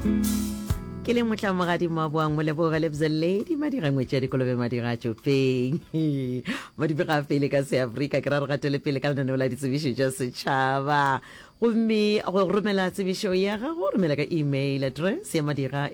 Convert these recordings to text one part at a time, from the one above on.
ke le motlamogadi maboang moleboga lebzelledi madirangwe tša dikolobe madira tšopeng madibe ga pele ka seafrika ke ra re gatele pele ka lenaneo la ditsebišo tša setšhaba gomme go romela tsebišo ya gago romela ka email address ya madira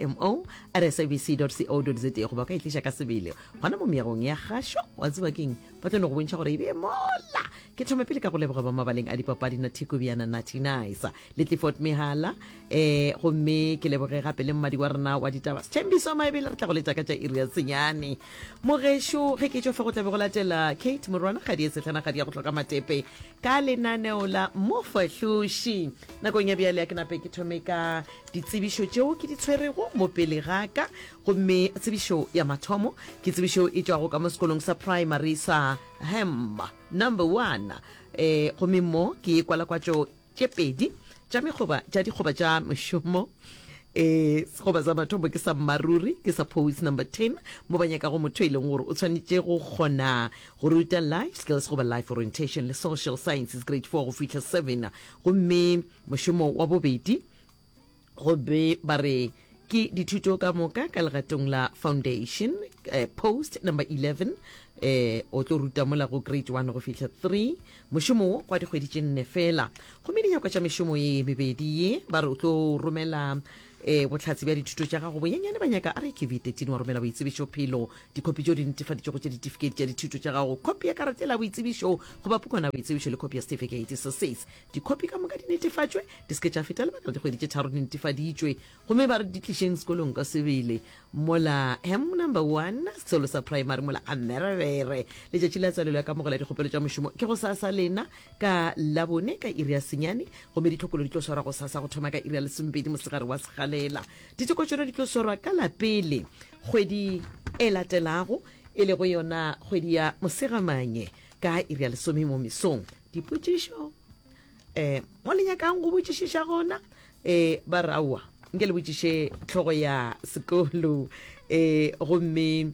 mo@sabc.co.za go ba ka itliša ka sebele gona mo meagong ya gašo wa tseba keng ba tlo no go bontšha gore e be mola ke thoma pele ka go leboga ba mabaleng a dipapadi na thikobiana natinisa le tlefort mehala gomme ke leboge gape le mmadi wa rena wa ditaba tšhembiso maebele re tla go letša ka tša iri ya senyane mogešo ge ke tšo fa go tlabe go latela Kate Morwana kgadi e setlhana kgadi ya go hloka matepe ka lenaneo la mofahloši nakong ya bjale ya ke nape ke thome ka ditsebišo tšeo ke di tshwerego mo pele ga ka gomme tsebišo ya mathomo ke tsebišo e tšwago ka mo sekolong sa primary sa Hemba number 1 gomme mo ke kwala kwatšo tše pedi tša dikgoba tša mošomo sekgoba sa mathomo ke sa maruri ke sa pose number 10 mo ba nyaka go motho e leng gore o tshwanetse go kgona go ruta life skills goba life orientation le social sciences grade 4 go fitlha 7 gomme mošomo wa bobedi gobe ba re ke dithuto ka moka ka legatong la foundation post number 11 o tlo ruta mola go grade 1 go fitlha 3 mošomo wo kwa dikgwedi tše nne fela gomme dinyakwa tša mešomo ye mebedi ye ba re o tlo romela botlhatsi bja dithuto tša gago bonyenyane ba nyaka a re ke v13 wa romela boitsebišo phelo dikopi tšeo di netefaditšego tša ditefikeiti tša dithuto tša gago kopi ya karate la boitsebišo goba pukwana boitsebišo le kopi ya certificate se 6 dikopi ka moka di netefatšwe di seke tša feta lebaka la dikgwedi tše tharo di netefaditšwe gomme ba re di tlišeng sekolong ka sebele mola hem number 1 selo sa primary mola a mmerevere letšatši la tsalelo ya kamogela dikgopelo tša mošomo ke go sasa lena ka labone ka iri ya senyane gomme ditlhokolo di tlo swara go sasa go thoma ka iri ya lesomepedi mosegare wa segalela diteko tšona di tlo swarwa ka lapele kgwedi e latelago e le go yona kgwedi ya mosegamanye ka iri ya lesome mo mesong dipotšišo mo le nyakang go botšišiša gona ba raua nke le botšiše tlhogo ya sekolo gomme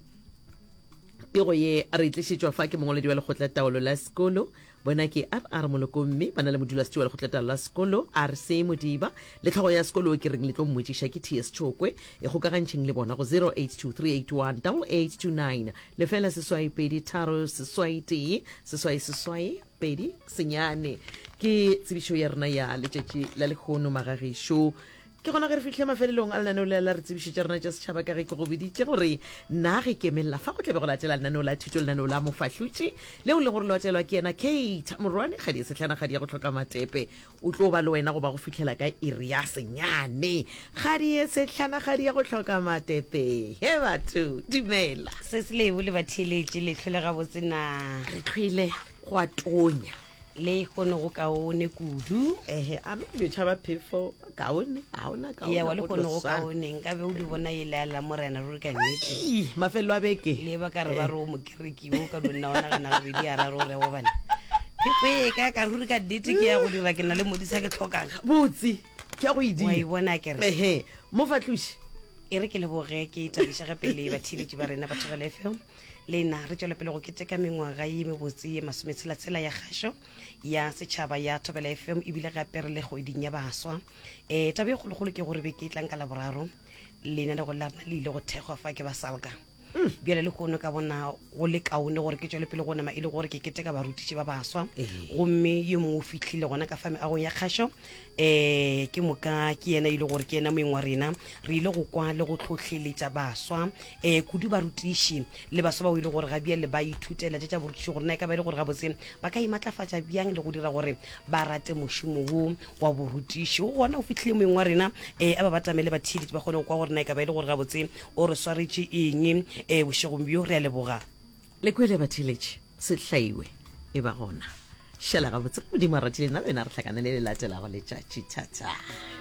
pego ye a re tlišitšwa fa ke mongwaledi wa lekgotla taolo la sekolo bona ke r moloko mme ba na le modulasetšo wa lekgotla taolo la sekolo rc modiba le tlhogo ya sekolo ke reng le tlo mmotšiša ke ts chokwe e kgokagantšheng le bona go 0823818829 lefela seswai pedi tharo seswai tee seswai seswai pedi senyane ke tsebišo ya rena ya letšatši la lekgono magagešo ke gona ge re fitlhe mafelelong a lenaneo la re tsebišo tša rena tša setšhaba ka ge ke go beditše gore nna ge kemelela fa go tlabe go latela lenaneo la thuto lenaneo la mofahlotši leo le gore le watelwa ke yena Kate Morwane kgadi e setlhana kgadi ya go hloka matepe o tlo ba le wena go ba go fitlhela ka iri ya senyane kgadi e setlhana kgadi ya go hloka matepe he batho dumela se se lebo le batheletše le tlhole ga botsena re tlhoile go atonya le kgone go kaone kudu a me le tšhaba phefo kaone a ona kaone ya wa le kgone go kaone nka be o di bona e la morena ruri ka nnete mafelo a beke le ba ka re ba re o mokereki o ka donna ona ga na bedi ara re go bana phefo e ka ruri ka nnete ke ya go dira ke na le modisa ke tlhokang botse ke ya go e wa e bona ke re mo fatlhoši e re ke le boge ke tabiša gape le batheletši ba rena batho ga lefeo le na re tšwela pele go keteka mengwaga ye mebotse ye masometshela ya kgašo ya setšhaba ya Thobela FM ebile gape re le kgweding ya baswa tabe e kgologolo ke gore be ke tlang ka laboraro lenaneo la rena le ile go thekgwa fa ke ba salka bjale le kgono ka bona go le kaone gore ke tšwele pele go nama e le gore ke keteka barutiši ba baswa gomme yo mongwe o fitlhile gona ka fame agong ya kgašo ke moka ke yena ile gore ke yena moeng wa rena re ile go kwa le go tlhotlheletša baswa kudu barutiši le baswa ba o ile gore ga bjale ba ithutela tša borutiši gore na e ka ba e le gore ga botse ba ka imatlafatša bjang le go dira gore ba rate mošomo wo wa borutiši o gona o fitlhile moeng wa rena a ba batamele batheletši ba kgone go kwa gore na e ka ba e le gore ga botse o re swaretše eng bošegong bjo re a leboga le kwele batheletši sehlaiwe e ba gona šala gabotse modimo a ratile nna bena re tlhakana le le latelago letšatši thata